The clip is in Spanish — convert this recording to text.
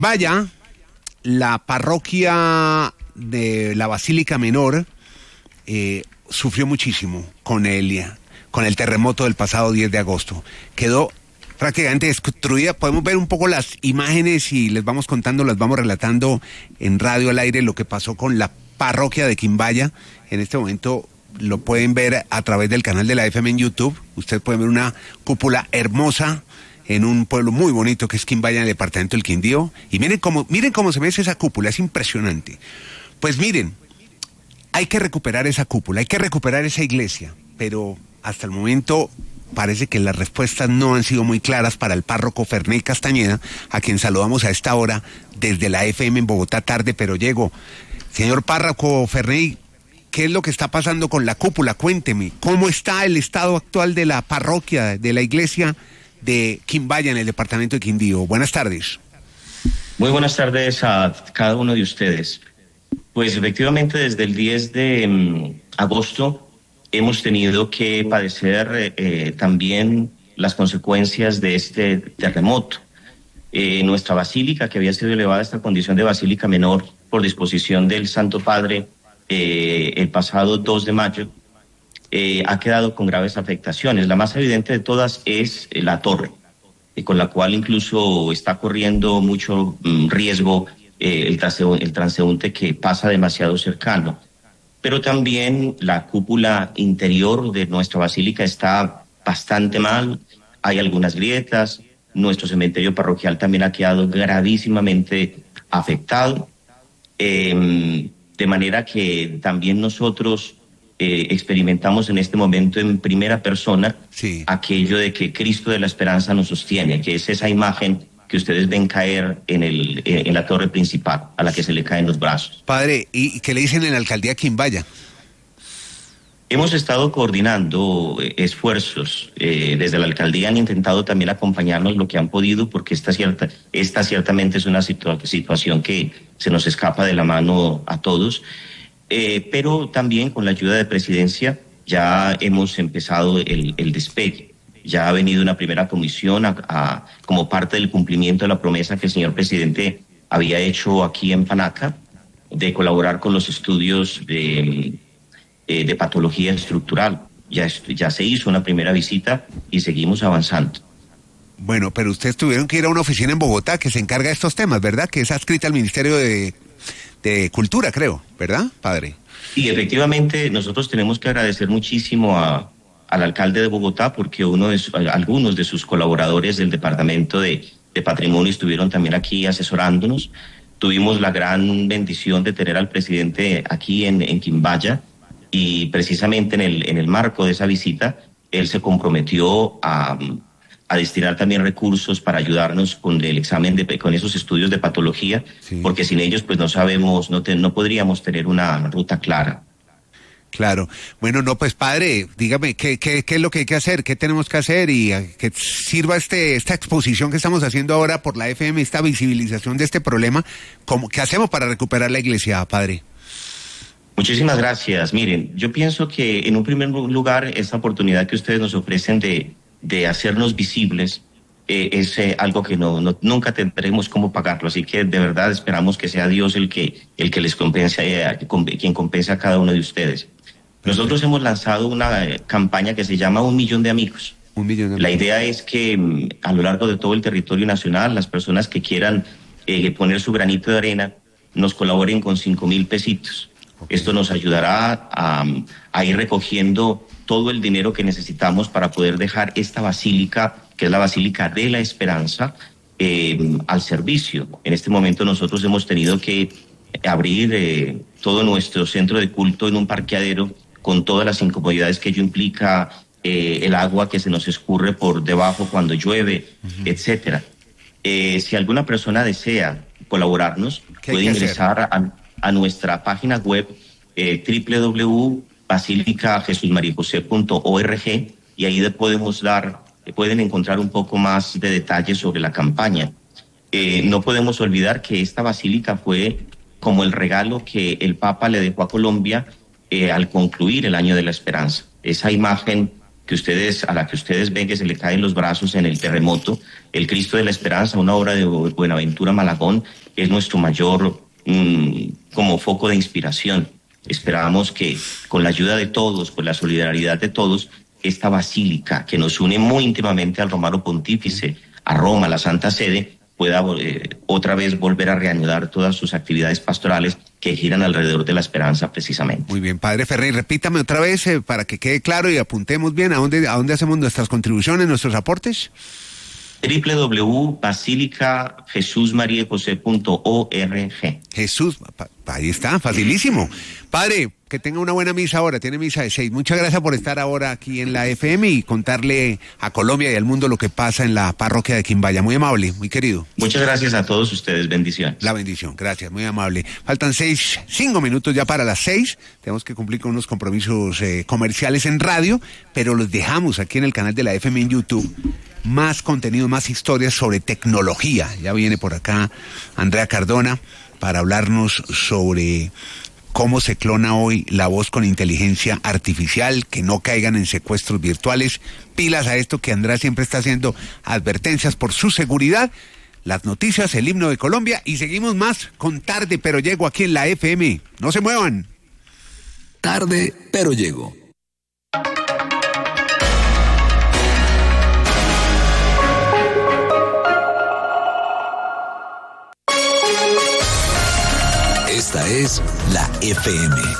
Vaya, la parroquia de la Basílica Menor sufrió muchísimo con el terremoto del pasado 10 de agosto. Quedó prácticamente destruida. Podemos ver un poco las imágenes y les vamos contando, las vamos relatando en Radio al Aire lo que pasó con la parroquia de Quimbaya. En este momento lo pueden ver a través del canal de la FM en YouTube. Usted puede ver una cúpula hermosa en un pueblo muy bonito que es Quimbaya, en el departamento del Quindío. Y miren cómo se ve esa cúpula, es impresionante. Pues miren, hay que recuperar esa cúpula, hay que recuperar esa iglesia, pero hasta el momento parece que las respuestas no han sido muy claras para el párroco Ferney Castañeda, a quien saludamos a esta hora desde la FM en Bogotá Tarde, pero llego. Señor párroco Ferney, ¿qué es lo que está pasando con la cúpula? Cuénteme, ¿cómo está el estado actual de la parroquia, de la iglesia de Quimbaya en el departamento de Quindío? Buenas tardes. Muy buenas tardes a cada uno de ustedes. Pues efectivamente desde el 10 de agosto hemos tenido que padecer también las consecuencias de este terremoto. Nuestra basílica, que había sido elevada a esta condición de basílica menor por disposición del Santo Padre el pasado 2 de mayo, ha quedado con graves afectaciones. La más evidente de todas es la torre, con la cual incluso está corriendo mucho riesgo el transeúnte que pasa demasiado cercano. Pero también la cúpula interior de nuestra basílica está bastante mal, hay algunas grietas, nuestro cementerio parroquial también ha quedado gravísimamente afectado, de manera que también nosotros experimentamos en este momento en primera persona aquello de que Cristo de la Esperanza nos sostiene, que es esa imagen que ustedes ven caer en la torre principal, a la que se le caen los brazos. Padre, ¿y qué le dicen en la alcaldía Quimbaya? Hemos estado coordinando esfuerzos. Desde la alcaldía han intentado también acompañarnos lo que han podido, porque esta ciertamente es una situación que se nos escapa de la mano a todos. Pero también con la ayuda de Presidencia ya hemos empezado el despegue. Ya ha venido una primera comisión como parte del cumplimiento de la promesa que el señor presidente había hecho aquí en Panaca de colaborar con los estudios de patología estructural. Ya se hizo una primera visita y seguimos avanzando. Bueno, pero ustedes tuvieron que ir a una oficina en Bogotá que se encarga de estos temas, ¿verdad? Que es adscrita al Ministerio de Cultura, creo, ¿verdad, padre? Sí, efectivamente, nosotros tenemos que agradecer muchísimo al alcalde de Bogotá, porque algunos de sus colaboradores del Departamento de Patrimonio estuvieron también aquí asesorándonos. Tuvimos la gran bendición de tener al presidente aquí en Quimbaya, y precisamente en el marco de esa visita, él se comprometió a destinar también recursos para ayudarnos con el examen con esos estudios de patología, porque sin ellos pues no podríamos tener una ruta clara. Claro. Bueno, no, pues padre, dígame, ¿qué es lo que hay que hacer? ¿Qué tenemos que hacer? Y que sirva esta exposición que estamos haciendo ahora por la FM, esta visibilización de este problema. ¿Qué hacemos para recuperar la iglesia, padre? Muchísimas gracias. Miren, yo pienso que en un primer lugar, esta oportunidad que ustedes nos ofrecen de hacernos visibles es algo que nunca tendremos cómo pagarlo, así que de verdad esperamos que sea Dios el que les compense, quien compense a cada uno de ustedes. Nosotros hemos lanzado una campaña que se llama 1 millón de amigos. 1 millón de amigos. La idea es que a lo largo de todo el territorio nacional, las personas que quieran poner su granito de arena nos colaboren con 5,000 pesitos. Okay. Esto nos ayudará a ir recogiendo todo el dinero que necesitamos para poder dejar esta basílica, que es la Basílica de la Esperanza, al servicio. En este momento nosotros hemos tenido que abrir todo nuestro centro de culto en un parqueadero con todas las incomodidades que ello implica, el agua que se nos escurre por debajo cuando llueve, etcétera. Si alguna persona desea colaborarnos, puede ingresar a nuestra página web www.basilicajesusmariajose.org, y ahí pueden encontrar un poco más de detalles sobre la campaña. No podemos olvidar que esta basílica fue como el regalo que el Papa le dejó a Colombia al concluir el Año de la Esperanza. Esa imagen a la que ustedes ven que se le caen los brazos en el terremoto, el Cristo de la Esperanza, una obra de Buenaventura Malagón, es nuestro mayor como foco de inspiración. Esperamos que con la ayuda de todos, con la solidaridad de todos, esta basílica que nos une muy íntimamente al Romano Pontífice, a Roma, la Santa Sede, pueda otra vez volver a reanudar todas sus actividades pastorales que giran alrededor de la esperanza precisamente. Muy bien, Padre Ferrer, repítame otra vez para que quede claro y apuntemos bien a dónde hacemos nuestras contribuciones, nuestros aportes. www.basilicajesusmariajose.org. Jesús, ahí está, facilísimo. Padre, que tenga una buena misa ahora, tiene misa de 6. Muchas gracias por estar ahora aquí en la FM y contarle a Colombia y al mundo lo que pasa en la parroquia de Quimbaya. Muy amable, muy querido. Muchas gracias a todos ustedes, bendiciones. La bendición, gracias, muy amable. Faltan 5 minutos ya para las 6. Tenemos que cumplir con unos compromisos comerciales en radio, pero los dejamos aquí en el canal de la FM en YouTube. Más contenido, más historias sobre tecnología. Ya viene por acá Andrea Cardona para hablarnos sobre cómo se clona hoy la voz con inteligencia artificial, que no caigan en secuestros virtuales. Pilas a esto, que Andrea siempre está haciendo advertencias por su seguridad. Las noticias, el himno de Colombia, y seguimos más con Tarde Pero Llego aquí en la FM. No se muevan. Tarde Pero Llego. Esta es la FM.